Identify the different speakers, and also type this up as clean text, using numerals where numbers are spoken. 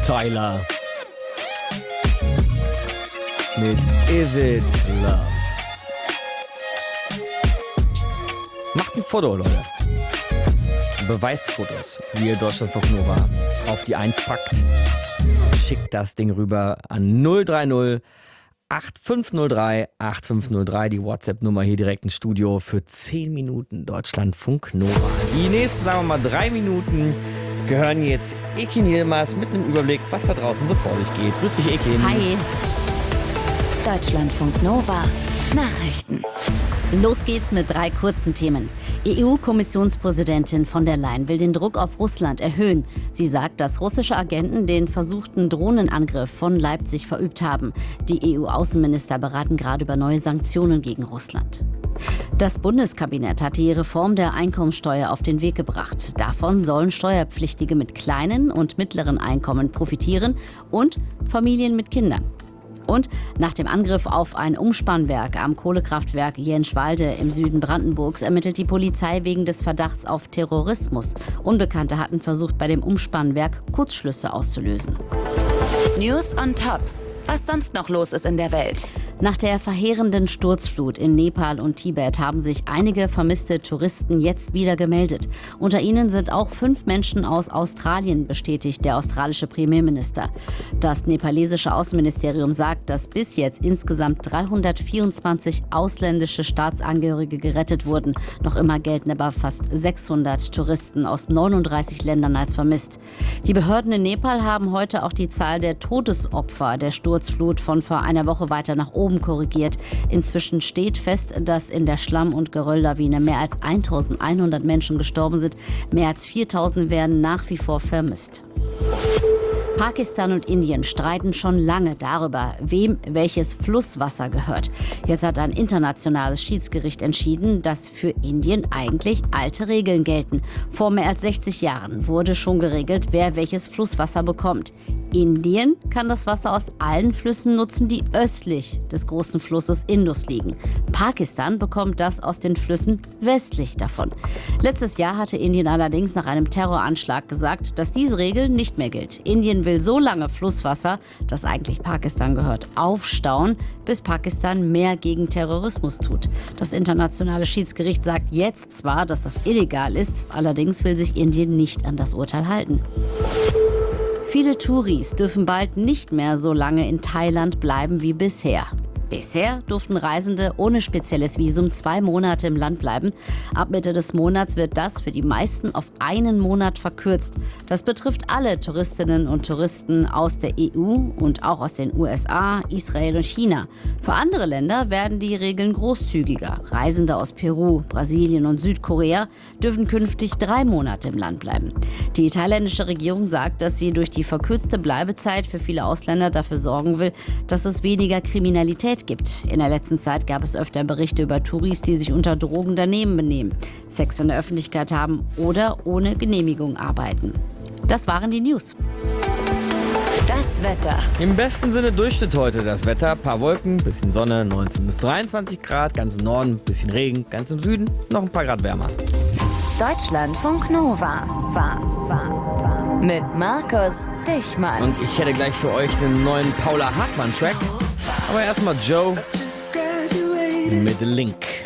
Speaker 1: Tyler mit Is It Love. Macht ein Foto, Leute. Beweisfotos, wie ihr Deutschlandfunk Nova auf die 1 packt. Schickt das Ding rüber an 030 8503 8503, die WhatsApp-Nummer hier direkt ins Studio für 10 Minuten Deutschlandfunk Nova. Die nächsten, sagen wir mal, 3 Minuten gehören jetzt Ekin Yilmaz mit einem Überblick, was da draußen so vor sich geht. Grüß dich, Ekin.
Speaker 2: Hi. Deutschlandfunk Nova. Nachrichten. Los geht's mit 3 kurzen Themen. EU-Kommissionspräsidentin von der Leyen will den Druck auf Russland erhöhen. Sie sagt, dass russische Agenten den versuchten Drohnenangriff von Leipzig verübt haben. Die EU-Außenminister beraten gerade über neue Sanktionen gegen Russland. Das Bundeskabinett hat die Reform der Einkommensteuer auf den Weg gebracht. Davon sollen Steuerpflichtige mit kleinen und mittleren Einkommen profitieren und Familien mit Kindern. Und nach dem Angriff auf ein Umspannwerk am Kohlekraftwerk Jenschwalde im Süden Brandenburgs ermittelt die Polizei wegen des Verdachts auf Terrorismus. Unbekannte hatten versucht, bei dem Umspannwerk Kurzschlüsse auszulösen.
Speaker 3: News on Top. Was sonst noch los ist in der Welt.
Speaker 2: Nach der verheerenden Sturzflut in Nepal und Tibet haben sich einige vermisste Touristen jetzt wieder gemeldet. Unter ihnen sind auch 5 Menschen aus Australien, bestätigt der australische Premierminister. Das nepalesische Außenministerium sagt, dass bis jetzt insgesamt 324 ausländische Staatsangehörige gerettet wurden. Noch immer gelten aber fast 600 Touristen aus 39 Ländern als vermisst. Die Behörden in Nepal haben heute auch die Zahl der Todesopfer der Sturzflut von vor einer Woche weiter nach oben korrigiert. Inzwischen steht fest, dass in der Schlamm- und Gerölllawine mehr als 1100 Menschen gestorben sind. Mehr als 4000 werden nach wie vor vermisst. Pakistan und Indien streiten schon lange darüber, wem welches Flusswasser gehört. Jetzt hat ein internationales Schiedsgericht entschieden, dass für Indien eigentlich alte Regeln gelten. Vor mehr als 60 Jahren wurde schon geregelt, wer welches Flusswasser bekommt. Indien kann das Wasser aus allen Flüssen nutzen, die östlich des großen Flusses Indus liegen. Pakistan bekommt das aus den Flüssen westlich davon. Letztes Jahr hatte Indien allerdings nach einem Terroranschlag gesagt, dass diese Regel nicht mehr gilt. Indien will so lange Flusswasser, das eigentlich Pakistan gehört, aufstauen, bis Pakistan mehr gegen Terrorismus tut. Das internationale Schiedsgericht sagt jetzt zwar, dass das illegal ist, allerdings will sich Indien nicht an das Urteil halten. Viele Touris dürfen bald nicht mehr so lange in Thailand bleiben wie bisher. Bisher durften Reisende ohne spezielles Visum 2 Monate im Land bleiben. Ab Mitte des Monats wird das für die meisten auf 1 Monat verkürzt. Das betrifft alle Touristinnen und Touristen aus der EU und auch aus den USA, Israel und China. Für andere Länder werden die Regeln großzügiger. Reisende aus Peru, Brasilien und Südkorea dürfen künftig 3 Monate im Land bleiben. Die thailändische Regierung sagt, dass sie durch die verkürzte Bleibezeit für viele Ausländer dafür sorgen will, dass es weniger Kriminalität gibt. In der letzten Zeit gab es öfter Berichte über Touris, die sich unter Drogen daneben benehmen, Sex in der Öffentlichkeit haben oder ohne Genehmigung arbeiten. Das waren die News.
Speaker 3: Das Wetter.
Speaker 1: Im besten Sinne Durchschnitt heute das Wetter. Paar Wolken, bisschen Sonne, 19 bis 23 Grad. Ganz im Norden, bisschen Regen. Ganz im Süden noch ein paar Grad wärmer.
Speaker 3: Deutschlandfunk Nova. Mit Markus Dichmann.
Speaker 1: Und ich hätte gleich für euch einen neuen Paula Hartmann-Track. Aber erstmal Joe mit Link.